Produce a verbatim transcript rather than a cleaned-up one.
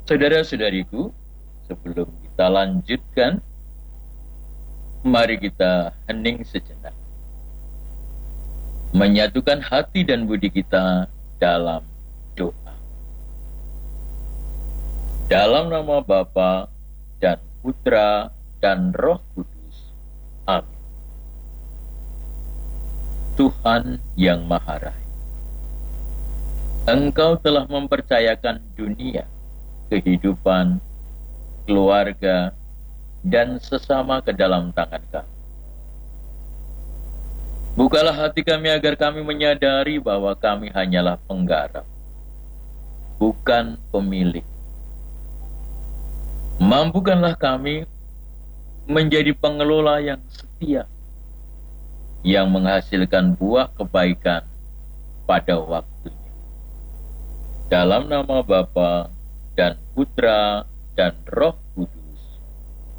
Saudara-saudariku, sebelum kita lanjutkan, mari kita hening sejenak, menyatukan hati dan budi kita dalam doa. Dalam nama Bapa dan Putra dan Roh Kudus. Amin. Tuhan yang Maha Rahim, Engkau telah mempercayakan dunia, kehidupan, keluarga, dan sesama ke dalam tangan kami. Bukalah hati kami agar kami menyadari bahwa kami hanyalah penggarap, bukan pemilik. Mampukanlah kami menjadi pengelola yang setia, yang menghasilkan buah kebaikan pada waktunya. Dalam nama Bapa dan Putra dan Roh